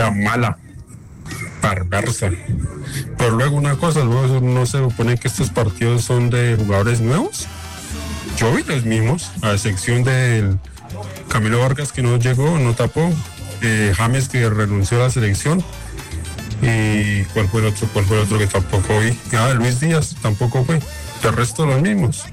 mala, perversa. Pero luego una cosa, luego no se supone que estos partidos son de jugadores nuevos. Yo vi los mismos, a excepción del Camilo Vargas que no llegó, no tapó, James que renunció a la selección. ¿Y cuál fue el otro que tampoco vi? Luis Díaz tampoco fue. El resto los mismos.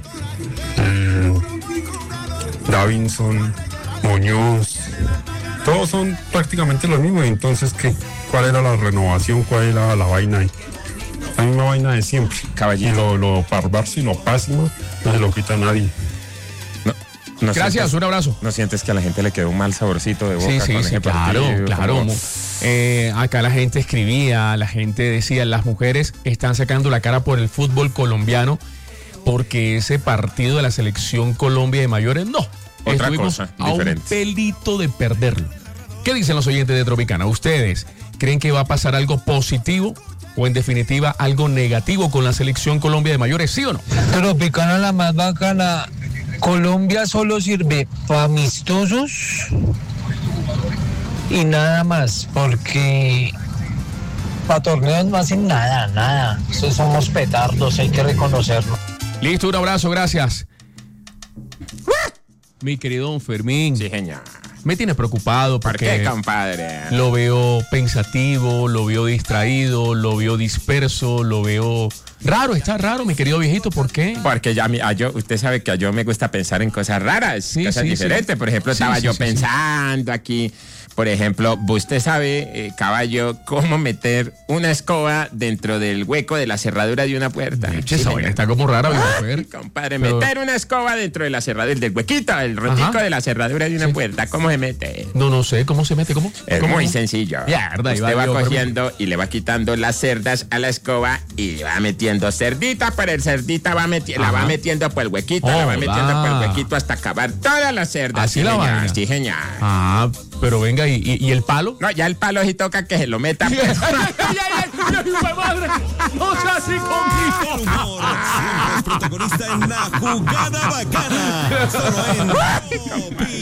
Davinson, Muñoz, todos son prácticamente los mismos. Entonces, ¿cuál era la renovación? ¿Cuál era la vaina ahí? La misma vaina de siempre. Caballero. Y lo parvarse y lo pásimo no se lo quita a nadie. No Gracias, sientes, un abrazo. ¿No sientes que a la gente le quedó un mal saborcito de boca Sí, con ese partido? claro. Como... Acá la gente escribía, la gente decía, las mujeres están sacando la cara por el fútbol colombiano porque ese partido de la selección Colombia de mayores, no. Otra Estuvimos cosa, a diferente. un pelito de perderlo. ¿Qué dicen los oyentes de Tropicana? ¿Ustedes creen que va a pasar algo positivo o en definitiva algo negativo con la selección Colombia de mayores, sí o no? Tropicana la más bacana. Colombia solo sirve para amistosos y nada más, porque para torneos no hacen nada. Eso somos petardos, hay que reconocerlo. Listo, un abrazo, gracias. Mi querido don Fermín. Sí, genial. Me tiene preocupado ¿Por porque qué, compadre? lo veo pensativo, lo veo distraído, lo veo disperso, lo veo raro, está raro, mi querido viejito, ¿por qué? Porque usted sabe que a yo me gusta pensar en cosas raras, cosas diferentes. Por ejemplo, estaba yo pensando aquí, por ejemplo, usted sabe, caballo, cómo meter una escoba dentro del hueco de la cerradura de una puerta. Esa vaina está como rara, Ay, compadre, meter una escoba dentro de la cerradura, del huequito, el rotico de la cerradura de una puerta. ¿Cómo se mete? No sé, ¿cómo se mete? ¿Cómo? Es ¿Cómo? muy sencillo. Mierda, usted va cogiendo y le va quitando las cerdas a la escoba y le va metiendo cerdita, pero el cerdita la va metiendo por el huequito, la va metiendo por el huequito hasta acabar todas las cerdas. Así la vaina. Sí, genial. Ah, pero venga, ¿y el palo? No, ya el palo sí toca que se lo meta. Pues. ¡Madre! ¡No sea así conmigo! El humor siempre es protagonista en la jugada bacana. Solo en